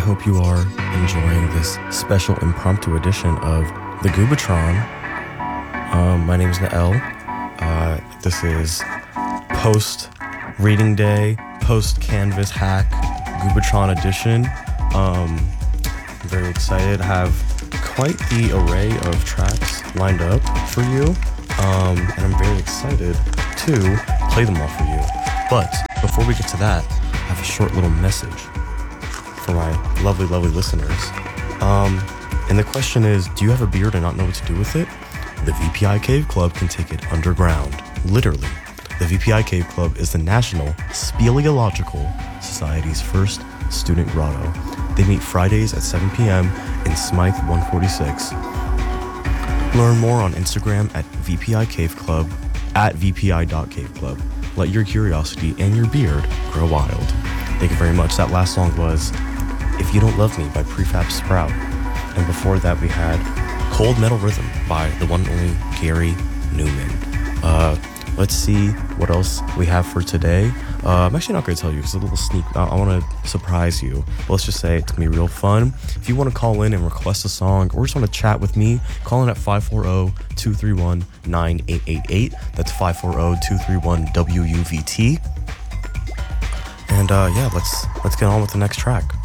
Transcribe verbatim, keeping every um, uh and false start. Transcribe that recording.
hope you are enjoying this special impromptu edition of the Goobatron. Um, my name is Nael. Uh, this is post reading day, post Canvas hack Goobatron edition. Um, I'm very excited. I have quite the array of tracks lined up for you, um, and I'm very excited to play them all for you. But before we get to that, I have a short little message for my lovely, lovely listeners. Um, and the question is, do you have a beard and not know what to do with it? The V P I Cave Club can take it underground. Literally. The V P I Cave Club is the National Speleological Society's first student grotto. They meet Fridays at seven p.m. in Smythe one forty-six. Learn more on Instagram at V P I Cave Club, at V P I dot cave club. Let your curiosity and your beard grow wild. Thank you very much. That last song was If You Don't Love Me by Prefab Sprout. And before that we had Cold Metal Rhythm by the one and only Gary Newman. Uh, let's see what else we have for today. Uh, I'm actually not going to tell you. It's a little sneak. I, I want to surprise you. But let's just say it's going to be real fun. If you want to call in and request a song or just want to chat with me, call in at five four zero, two three one, nine eight eight eight. That's five four zero, two three one, W U V T. And uh, yeah, let's let's get on with the next track.